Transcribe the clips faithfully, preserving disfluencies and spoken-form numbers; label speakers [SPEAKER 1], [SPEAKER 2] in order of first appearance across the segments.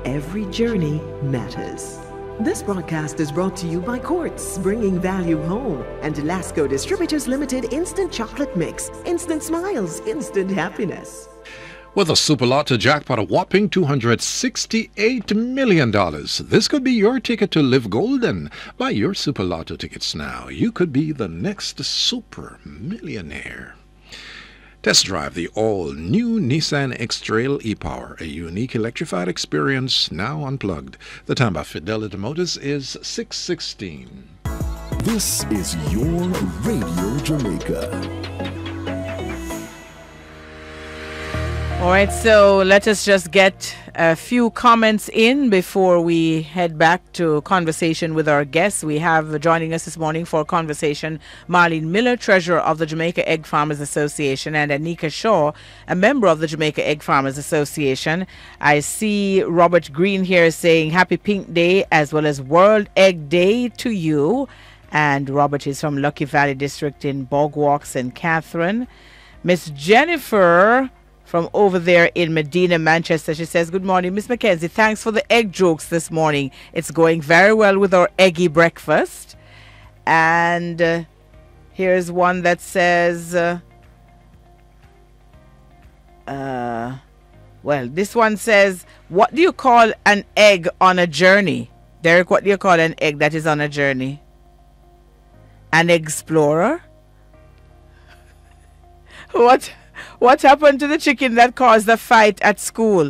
[SPEAKER 1] every journey matters. This broadcast is brought to you by Quartz, bringing value home, and Lasco Distributors Limited Instant Chocolate Mix. Instant smiles, instant happiness.
[SPEAKER 2] With a Super Lotto jackpot of whopping two hundred sixty-eight million dollars, this could be your ticket to live golden. Buy your Super Lotto tickets now. You could be the next super millionaire. Test drive the all-new Nissan X-Trail e-Power, a unique electrified experience now unplugged. The time by Fidelity Motors is six sixteen.
[SPEAKER 3] This is your Radio Jamaica.
[SPEAKER 4] All right, so let us just get a few comments in before we head back to conversation with our guests. We have joining us this morning for a conversation Marlene Miller, treasurer of the Jamaica Egg Farmers Association, and Anika Shaw, a member of the Jamaica Egg Farmers Association. I see Robert Green here saying Happy Pink Day as well as World Egg Day to you. And Robert is from Lucky Valley District in Bog Walk, Saint Catherine. Miss Jennifer from over there in Medina, Manchester. She says, good morning, Miss Mackenzie. Thanks for the egg jokes this morning. It's going very well with our eggy breakfast. And uh, here's one that says, uh, uh, well, this one says, what do you call an egg on a journey? Derek, what do you call an egg that is on a journey? An explorer? What? What happened to the chicken that caused the fight at school?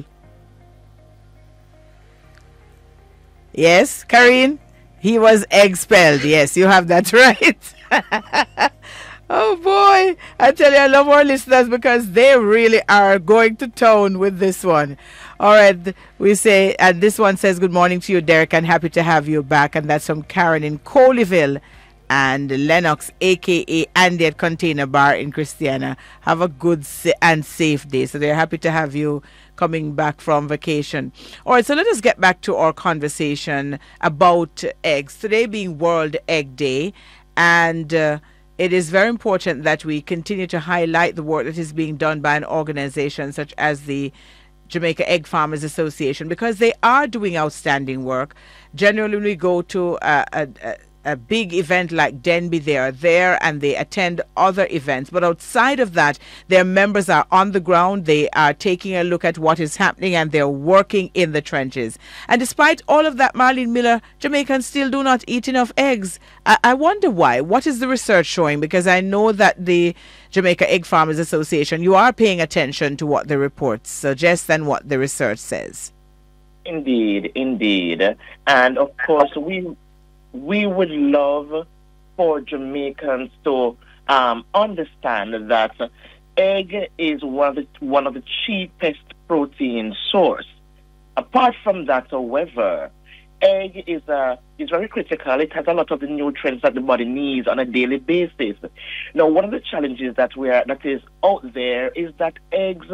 [SPEAKER 4] Yes, Karine? He was expelled. Yes, you have that right. Oh boy. I tell you, I love our listeners because they really are going to town with this one. All right, we say, and this one says, good morning to you, Derek, and happy to have you back. And that's from Karen in Coleyville. And Lennox, a k a. Andy at Container Bar in Christiana. Have a good and safe day. So they're happy to have you coming back from vacation. All right, so let us get back to our conversation about eggs. Today being World Egg Day. And uh, it is very important that we continue to highlight the work that is being done by an organization such as the Jamaica Egg Farmers Association, because they are doing outstanding work. Generally, when we go to a, a, a a big event like Denby, they are there and they attend other events. But outside of that, their members are on the ground. They are taking a look at what is happening and they're working in the trenches. And despite all of that, Marlene Miller, Jamaicans still do not eat enough eggs. I, I wonder why. What is the research showing? Because I know that the Jamaica Egg Farmers Association, you are paying attention to what the reports suggest and what the research says.
[SPEAKER 5] Indeed, indeed. And of course, we we would love for Jamaicans to um, understand that egg is one of the, one of the cheapest protein source. Apart from that, however, egg is uh, is very critical. It has a lot of the nutrients that the body needs on a daily basis. Now, one of the challenges that we are that is out there is that eggs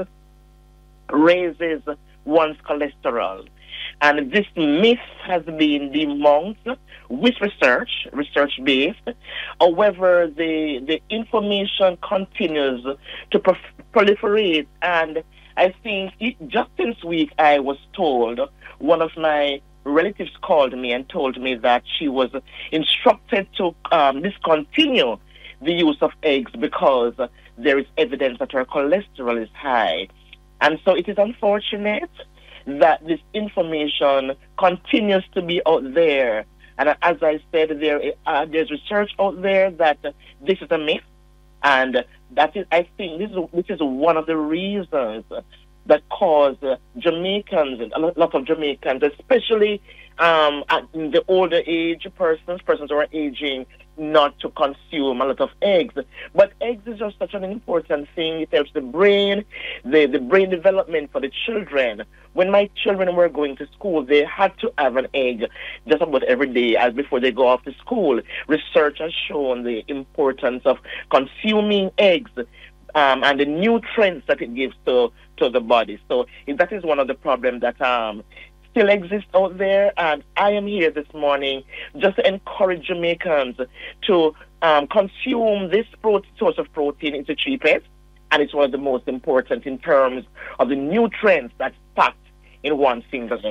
[SPEAKER 5] raises one's cholesterol. And this myth has been debunked with research, research-based. However, the, the information continues to pro- proliferate. And I think it, just this week I was told, one of my relatives called me and told me that she was instructed to um, discontinue the use of eggs because there is evidence that her cholesterol is high. And so it is unfortunate that this information continues to be out there. And as I said, there uh, there's research out there that uh, this is a myth. And that is, I think, this is, this is one of the reasons that cause uh, Jamaicans, a lot of Jamaicans, especially um, at the older age persons, persons who are aging, not to consume a lot of eggs. But eggs is just such an important thing. It helps the brain, the, the brain development for the children. When my children were going to school, they had to have an egg just about every day as before they go off to school. Research has shown the importance of consuming eggs um, and the nutrients that it gives to, to the body. So that is one of the problems that um, still exists out there, and I am here this morning just to encourage Jamaicans to um, consume this pro- source of protein. It's the cheapest, and it's one of the most important in terms of the nutrients that's packed in one single egg.